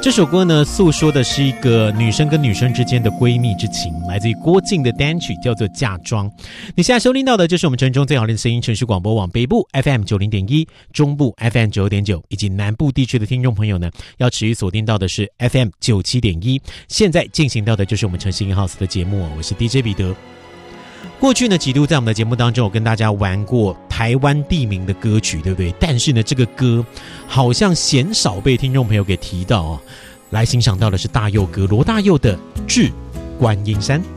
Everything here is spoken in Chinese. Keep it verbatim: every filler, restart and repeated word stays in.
这首歌呢，诉说的是一个女生跟女生之间的闺蜜之情，来自于郭靖的单曲，叫做《嫁妆》。你现在收听到的就是我们城中最好听的声音城市广播网，北部 F M 九十点一，中部 F M 九十点九，以及南部地区的听众朋友呢，要持续锁定到的是 F M 九十七点一。现在进行到的就是我们城市 In-House 的节目，我是 D J 彼得。过去呢，几度在我们的节目当中，我跟大家玩过台湾地名的歌曲，对不对？但是呢，这个歌好像鲜少被听众朋友给提到哦。来欣赏到的是大佑哥罗大佑的《致观音山》。